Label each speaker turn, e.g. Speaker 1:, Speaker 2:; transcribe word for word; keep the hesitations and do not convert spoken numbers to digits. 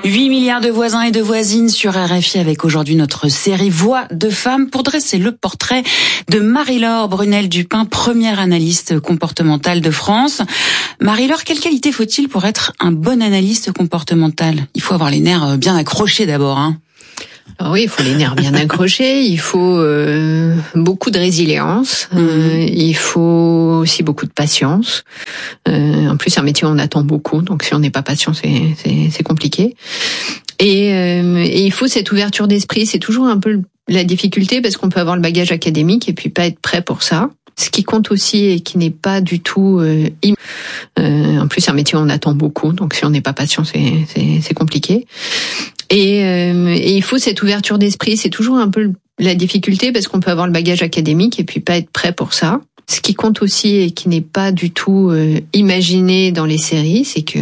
Speaker 1: huit milliards de voisins et de voisines sur R F I avec aujourd'hui notre série Voix de femmes pour dresser le portrait de Marie-Laure Brunel-Dupin, première analyste comportementale de France. Marie-Laure, quelle qualité faut-il pour être un bon analyste comportemental ? Il faut avoir les nerfs bien accrochés d'abord, hein.
Speaker 2: Alors oui, il faut les nerfs bien accrochés, il faut euh, beaucoup de résilience, mmh. euh, il faut aussi beaucoup de patience. Euh, en plus, c'est un métier où on attend beaucoup, donc si on n'est pas patient, c'est, c'est, c'est compliqué. Et, euh, et il faut cette ouverture d'esprit, c'est toujours un peu la difficulté parce qu'on peut avoir le bagage académique et puis pas être prêt pour ça. Ce qui compte aussi et qui n'est pas du tout... Euh, im- euh, en plus, c'est un métier où on attend beaucoup, donc si on n'est pas patient, c'est, c'est, c'est compliqué. Et, euh, et il faut cette ouverture d'esprit, c'est toujours un peu la difficulté parce qu'on peut avoir le bagage académique et puis pas être prêt pour ça. Ce qui compte aussi et qui n'est pas du tout euh, imaginé dans les séries, c'est que